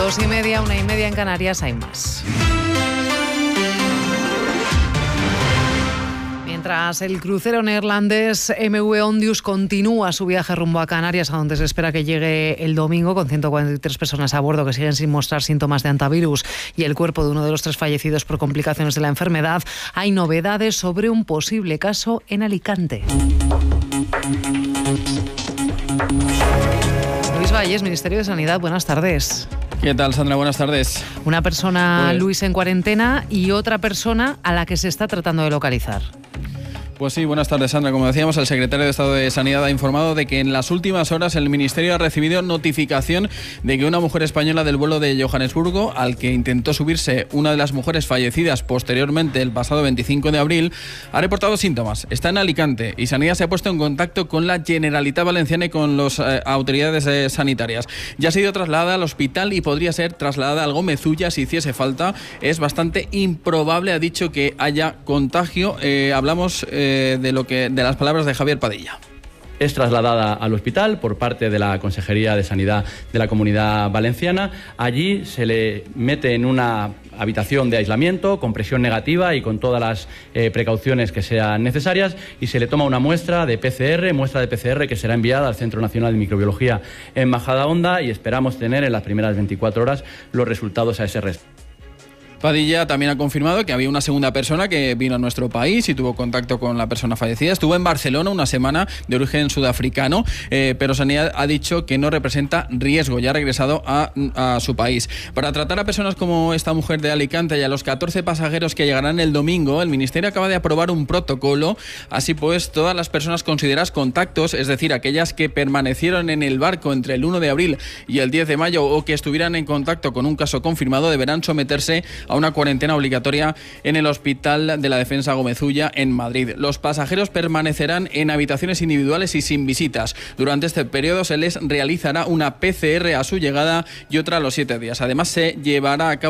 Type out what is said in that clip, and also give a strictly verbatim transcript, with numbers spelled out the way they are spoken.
Dos y media, una y media en Canarias, hay más. Mientras el crucero neerlandés M V Ondius continúa su viaje rumbo a Canarias, a donde se espera que llegue el domingo, con ciento cuarenta y tres personas a bordo que siguen sin mostrar síntomas de hantavirus y el cuerpo de uno de los tres fallecidos por complicaciones de la enfermedad, hay novedades sobre un posible caso en Alicante. Luis Valles, Ministerio de Sanidad, buenas tardes. ¿Qué tal, Sandra? Buenas tardes. Una persona, pues... Luis, en cuarentena y otra persona a la que se está tratando de localizar. Pues sí, buenas tardes, Sandra. Como decíamos, el secretario de Estado de Sanidad ha informado de que en las últimas horas el Ministerio ha recibido notificación de que una mujer española del vuelo de Johannesburgo, al que intentó subirse una de las mujeres fallecidas posteriormente el pasado veinticinco de abril, ha reportado síntomas. Está en Alicante y Sanidad se ha puesto en contacto con la Generalitat Valenciana y con las eh, autoridades eh, sanitarias. Ya ha sido trasladada al hospital y podría ser trasladada al Gómez-Ulla si hiciese falta. Es bastante improbable, ha dicho, que haya contagio. Eh, hablamos... Eh, de lo que de las palabras de Javier Padilla. Es trasladada al hospital por parte de la Consejería de Sanidad de la Comunidad Valenciana. Allí se le mete en una habitación de aislamiento con presión negativa y con todas las eh, precauciones que sean necesarias, y se le toma una muestra de P C R, muestra de P C R que será enviada al Centro Nacional de Microbiología en Majadahonda, y esperamos tener en las primeras veinticuatro horas los resultados a ese respecto. Padilla también ha confirmado que había una segunda persona que vino a nuestro país y tuvo contacto con la persona fallecida. Estuvo en Barcelona una semana, de origen sudafricano, eh, pero Sanidad ha dicho que no representa riesgo. Ya ha regresado a, a su país. Para tratar a personas como esta mujer de Alicante y a los catorce pasajeros que llegarán el domingo, el Ministerio acaba de aprobar un protocolo. Así pues, todas las personas consideradas contactos, es decir, aquellas que permanecieron en el barco entre el uno de abril y el diez de mayo o que estuvieran en contacto con un caso confirmado, deberán someterse a una cuarentena obligatoria en el Hospital de la Defensa Gómez-Ulla en Madrid. Los pasajeros permanecerán en habitaciones individuales y sin visitas. Durante este periodo se les realizará una P C R a su llegada y otra a los siete días. Además, se llevará a cabo